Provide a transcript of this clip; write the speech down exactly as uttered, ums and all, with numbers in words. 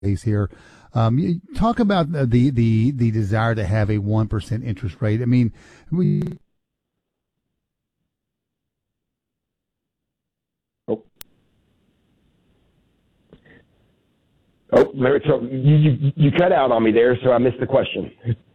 here. Um, you talk about the, the the desire to have a one percent interest rate. I mean, we. Oh, oh, Larry, so you, you you cut out on me there, so I missed the question.